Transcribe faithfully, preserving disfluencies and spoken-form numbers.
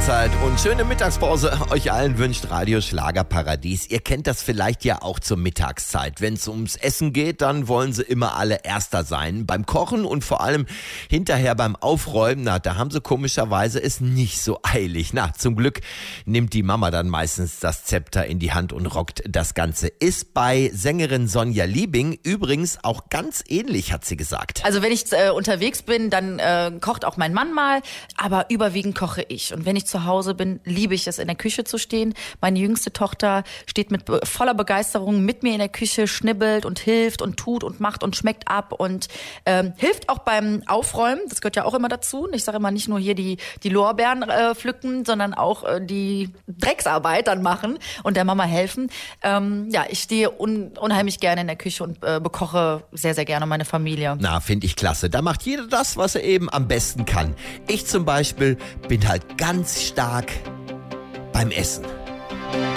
Mahlzeit und schöne Mittagspause. Euch allen wünscht Radio Schlagerparadies. Ihr kennt das vielleicht ja auch zur Mittagszeit. Wenn es ums Essen geht, dann wollen sie immer alle Erster sein. Beim Kochen und vor allem hinterher beim Aufräumen, na, da haben sie komischerweise es nicht so eilig. Na, zum Glück nimmt die Mama dann meistens das Zepter in die Hand und rockt das Ganze. Ist bei Sängerin Sonja Liebing übrigens auch ganz ähnlich, hat sie gesagt. Also wenn ich äh, unterwegs bin, dann äh, kocht auch mein Mann mal, aber überwiegend koche ich. Und wenn ich zu Hause bin, liebe ich es, in der Küche zu stehen. Meine jüngste Tochter steht mit be- voller Begeisterung mit mir in der Küche, schnibbelt und hilft und tut und macht und schmeckt ab und ähm, hilft auch beim Aufräumen. Das gehört ja auch immer dazu. Ich sage immer, nicht nur hier die, die Lorbeeren äh, pflücken, sondern auch äh, die Drecksarbeit dann machen und der Mama helfen. Ähm, ja, ich stehe un- unheimlich gerne in der Küche und äh, bekoche sehr, sehr gerne meine Familie. Na, finde ich klasse. Da macht jeder das, was er eben am besten kann. Ich zum Beispiel bin halt ganz stark beim Essen.